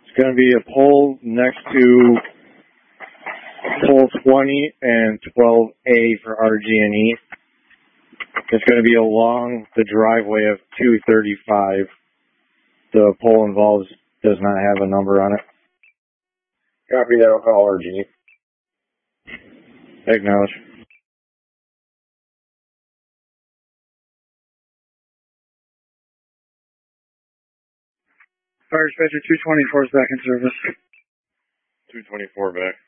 It's going to be a pole next to pole 20 and 12A for RG&E. It's going to be along the driveway of 235. The pole involved does not have a number on it. Copy that. I'll call RG. Acknowledge. Fire dispatcher 224 is back in service. 224 back.